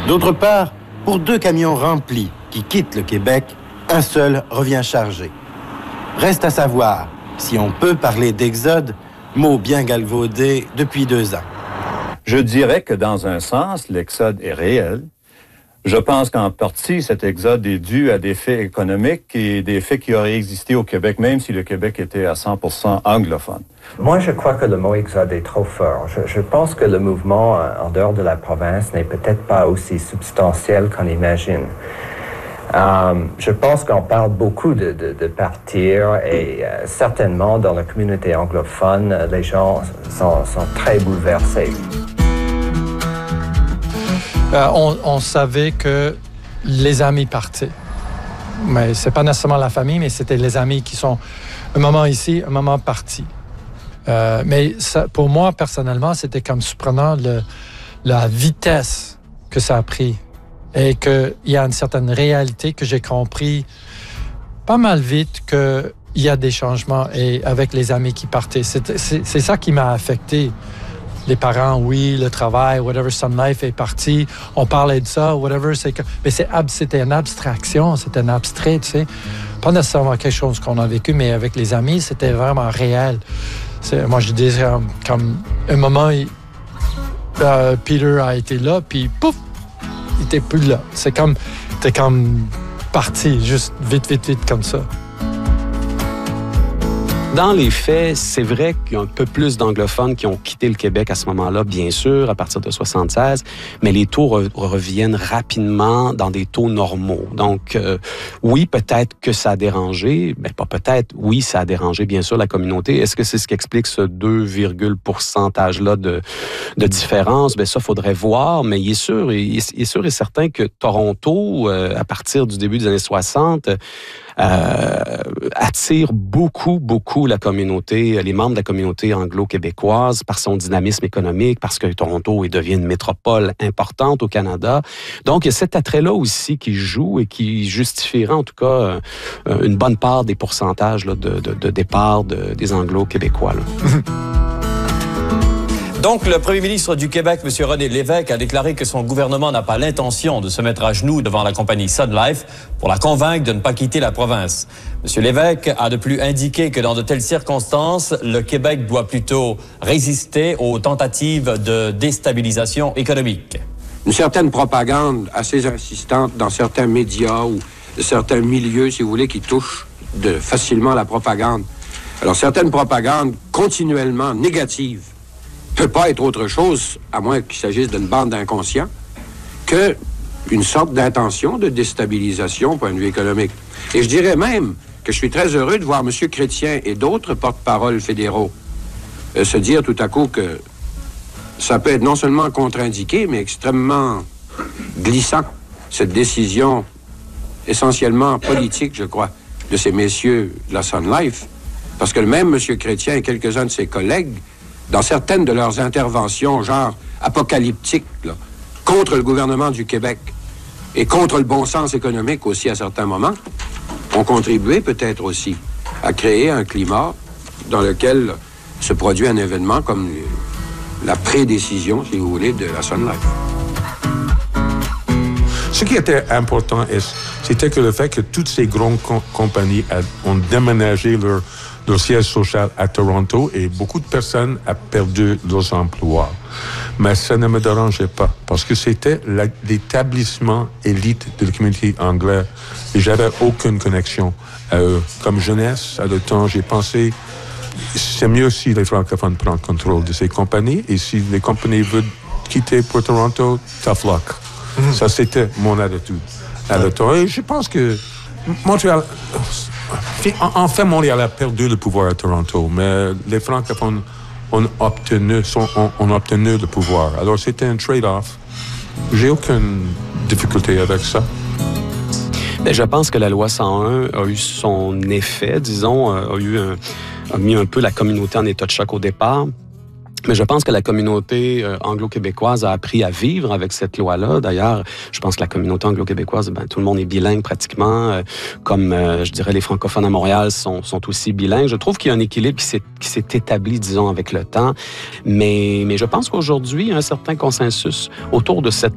D'autre part, pour 2 camions remplis qui quittent le Québec, un seul revient chargé. Reste à savoir si on peut parler d'exode, mot bien galvaudé depuis 2 ans. Je dirais que dans un sens, l'exode est réel. Je pense qu'en partie, cet exode est dû à des faits économiques et des faits qui auraient existé au Québec, même si le Québec était à 100% anglophone. Moi, je crois que le mot exode est trop fort. Je pense que le mouvement en dehors de la province n'est peut-être pas aussi substantiel qu'on imagine. Je pense qu'on parle beaucoup de partir et certainement dans la communauté anglophone, les gens sont très bouleversés. On savait que les amis partaient. Mais c'est pas nécessairement la famille, mais c'était les amis qui sont un moment ici, un moment parti. Mais ça, pour moi, personnellement, c'était comme surprenant la vitesse que ça a pris. Et qu'il y a une certaine réalité que j'ai compris pas mal vite qu'il y a des changements et avec les amis qui partaient. C'est ça qui m'a affecté. Les parents, oui, le travail, whatever, Sun Life est parti, on parlait de ça, whatever, mais c'était une abstraction, c'était un abstrait, tu sais. Pas nécessairement quelque chose qu'on a vécu, mais avec les amis, c'était vraiment réel. Moi, je disais comme un moment, Peter a été là, puis pouf, il était plus là. T'es comme parti, juste vite, comme ça. Dans les faits, c'est vrai qu'il y a un peu plus d'anglophones qui ont quitté le Québec à ce moment-là, bien sûr, à partir de 1976, mais les taux reviennent rapidement dans des taux normaux. Donc, oui, peut-être que ça a dérangé, mais pas peut-être, oui, ça a dérangé, bien sûr, la communauté. Est-ce que c'est ce qui explique ce 2, pourcentage-là de différence? Bien, ça, faudrait voir, mais il est sûr et certain que Toronto, à partir du début des années 60, attire beaucoup la communauté, les membres de la communauté anglo-québécoise par son dynamisme économique, parce que Toronto devient une métropole importante au Canada. Donc, il y a cet attrait-là aussi qui joue et qui justifiera en tout cas une bonne part des pourcentages là, de départ des anglo-québécois. Donc, le premier ministre du Québec, M. René Lévesque, a déclaré que son gouvernement n'a pas l'intention de se mettre à genoux devant la compagnie Sun Life pour la convaincre de ne pas quitter la province. M. Lévesque a de plus indiqué que dans de telles circonstances, le Québec doit plutôt résister aux tentatives de déstabilisation économique. Une certaine propagande assez insistante dans certains médias ou certains milieux, si vous voulez, qui touchent facilement la propagande. Alors, certaines propagandes continuellement négatives ne peut pas être autre chose, à moins qu'il s'agisse d'une bande d'inconscients, qu'une sorte d'intention de déstabilisation au point de vue économique. Et je dirais même que je suis très heureux de voir M. Chrétien et d'autres porte-paroles fédéraux se dire tout à coup que ça peut être non seulement contre-indiqué, mais extrêmement glissant, cette décision essentiellement politique, je crois, de ces messieurs de la Sun Life, parce que le même M. Chrétien et quelques-uns de ses collègues, dans certaines de leurs interventions, genre apocalyptiques, là, contre le gouvernement du Québec et contre le bon sens économique aussi à certains moments, ont contribué peut-être aussi à créer un climat dans lequel se produit un événement comme la prédécision, si vous voulez, de la Sun Life. Ce qui était important, c'était que le fait que toutes ces grandes compagnies ont déménagé leur siège social à Toronto et beaucoup de personnes ont perdu leurs emplois. Mais ça ne me dérangeait pas parce que c'était l'établissement élite de la communauté anglaise et j'avais aucune connexion à eux. Comme jeunesse, à le temps, j'ai pensé c'est mieux si les francophones prennent contrôle de ces compagnies et si les compagnies veulent quitter pour Toronto, tough luck. Ça, c'était mon attitude à le temps. Et je pense que Montréal... En fait, Montréal a perdu le pouvoir à Toronto, mais les francophones ont obtenu le pouvoir. Alors, c'était un trade-off. J'ai aucune difficulté avec ça. Mais je pense que la loi 101 a eu son effet, disons, a mis un peu la communauté en état de choc au départ. Mais je pense que la communauté anglo-québécoise a appris à vivre avec cette loi-là. D'ailleurs, je pense que la communauté anglo-québécoise, tout le monde est bilingue pratiquement. Comme, je dirais, les francophones à Montréal sont aussi bilingues. Je trouve qu'il y a un équilibre qui s'est établi, disons, avec le temps. Mais je pense qu'aujourd'hui, il y a un certain consensus autour de cette